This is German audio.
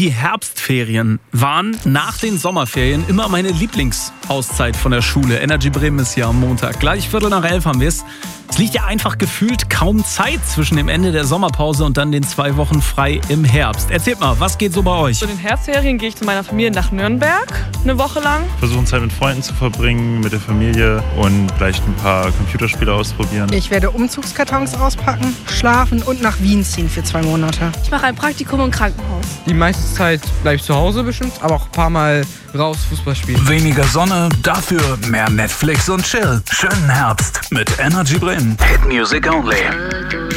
Die Herbstferien waren nach den Sommerferien immer meine Lieblingsauszeit von der Schule. Energy Bremen ist hier am Montag. Gleich 11:45 haben wir es. Es liegt ja einfach gefühlt kaum Zeit zwischen dem Ende der Sommerpause und dann den 2 Wochen frei im Herbst. Erzählt mal, was geht so bei euch? Zu den Herbstferien gehe ich zu meiner Familie nach Nürnberg, eine Woche lang. Versuchen Zeit mit Freunden zu verbringen, mit der Familie und vielleicht ein paar Computerspiele ausprobieren. Ich werde Umzugskartons auspacken, schlafen und nach Wien ziehen für 2 Monate. Ich mache ein Praktikum im Krankenhaus. Die meiste Zeit bleibe ich zu Hause bestimmt, aber auch ein paar Mal raus Fußball spielen. Weniger Sonne, dafür mehr Netflix und Chill. Schönen Herbst mit Energy Bremen. Hit Music Only.